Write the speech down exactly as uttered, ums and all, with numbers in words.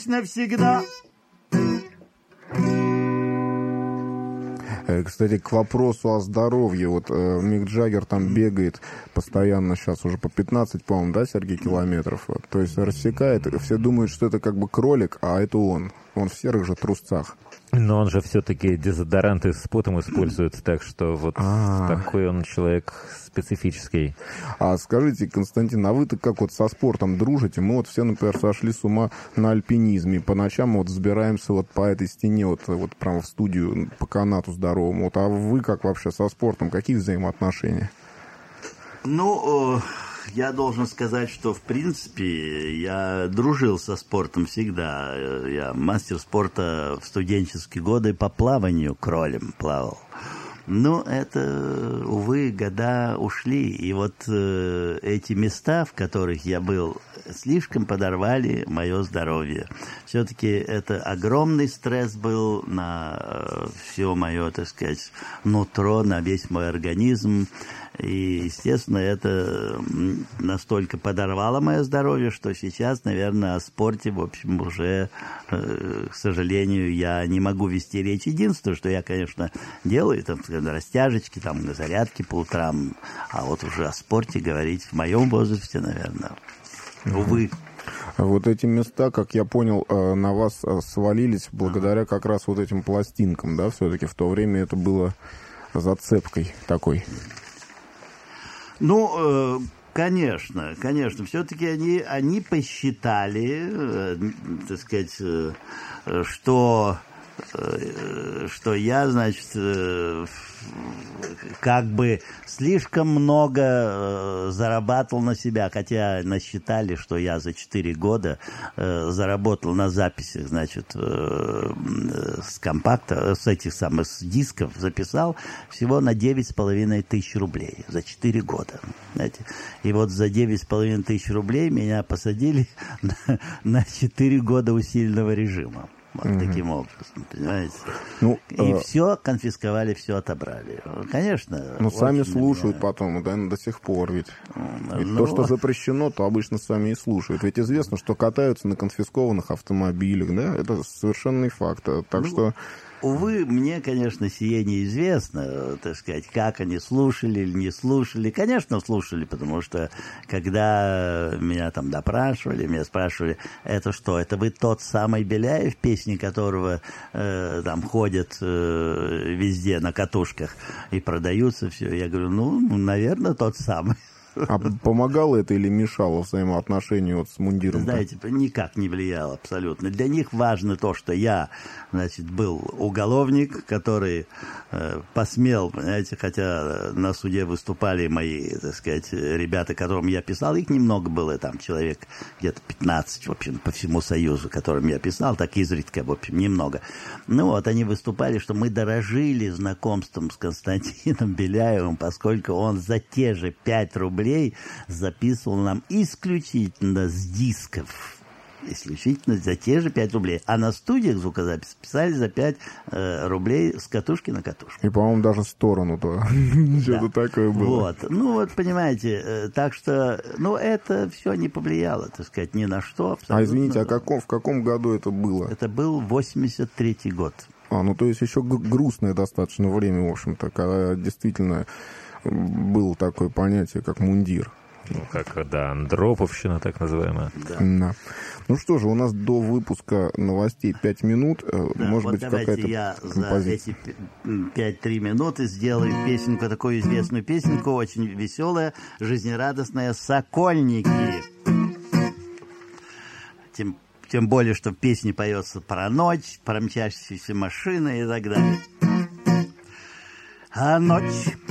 остаюсь навсегда. Кстати, к вопросу о здоровье. Вот э, Мик Джаггер там бегает постоянно сейчас уже по пятнадцать, по-моему, да, Сергей, километров. Вот. То есть рассекает. Все думают, что это как бы кролик, а это он. Он в серых же трусцах. Но он же все-таки дезодоранты с потом использует, так что вот А-а-а. такой он человек специфический. А скажите, Константин, а вы-то как вот со спортом дружите? Мы вот все, например, сошли с ума на альпинизме. По ночам вот взбираемся вот по этой стене, вот, вот прямо в студию, по канату здоровому. Вот, а вы как вообще со спортом? Какие взаимоотношения? Ну... Я должен сказать, что, в принципе, я дружил со спортом всегда. Я мастер спорта в студенческие годы по плаванию кролем плавал. Но это, увы, года ушли. И вот э, эти места, в которых я был, слишком подорвали мое здоровье. Все-таки это огромный стресс был на э, все мое, так сказать, нутро, на весь мой организм. И, естественно, это настолько подорвало мое здоровье, что сейчас, наверное, о спорте, в общем, уже, э, к сожалению, я не могу вести речь. Единственное, что я, конечно, делаю, там, растяжечки, там, зарядки по утрам, а вот уже о спорте говорить в моем возрасте, наверное, увы. Вот эти места, как я понял, на вас свалились благодаря как раз вот этим пластинкам, да, все-таки в то время это было зацепкой такой. Ну, э, конечно, конечно. Все-таки они, они посчитали, э, так сказать, э, что, э, что я, значит, э, как бы слишком много э, зарабатывал на себя, хотя насчитали, что я за четыре года э, заработал на записях, значит, э, с компакта, с этих самых с дисков записал всего на девять с половиной тысяч рублей за четыре года. Знаете. И вот за девять с половиной тысяч рублей меня посадили на, на четыре года усиленного режима. Вот mm-hmm. таким образом, понимаете? Ну, и э... все конфисковали, все отобрали. Конечно. Ну, сами слушают меня... потом, да, до сих пор ведь. Mm-hmm. Ведь ну... то, что запрещено, то обычно сами и слушают. Ведь известно, что катаются на конфискованных автомобилях, да? Это совершенный факт. Так ну... что... Увы, мне, конечно, сие неизвестно, так сказать, как они слушали или не слушали. Конечно, слушали, потому что, когда меня там допрашивали, меня спрашивали, это что, это вы тот самый Беляев, песни которого э, там ходят э, везде на катушках и продаются все. Я говорю, ну, наверное, тот самый. А помогало это или мешало взаимоотношению вот с мундиром? Знаете, никак не влияло абсолютно. Для них важно то, что я, значит, был уголовник, который э, посмел, понимаете, хотя на суде выступали мои, так сказать, ребята, которым я писал, их немного было, там, человек где-то пятнадцать, в общем, по всему Союзу, которым я писал, так изредка, в общем, немного. Ну вот, они выступали, что мы дорожили знакомством с Константином Беляевым, поскольку он за те же пять рублей записывал нам исключительно с дисков. Исключительно за те же пять рублей. А на студиях звукозаписи писали за пять э, рублей с катушки на катушку. И, по-моему, даже сторону-то. Что-то такое было. Вот. Ну, вот, понимаете, э, так что, ну, это все не повлияло, так сказать, ни на что. Абсолютно. А, извините, а каком, в каком году это было? Это был восемьдесят третий год. А, ну, то есть еще грустное достаточно время, в общем-то, когда действительно было такое понятие, как мундир. Ну, как, да, Андроповщина, так называемая. Да. Да. Ну что же, у нас до выпуска новостей пять минут. Да, Может вот быть, какая-то я композиция. за эти пять-три минуты сделаю песенку, такую известную песенку, очень веселая, жизнерадостная «Сокольники». Тем, тем более, что в песне поется про ночь, про мчащиеся машины и так далее. А ночь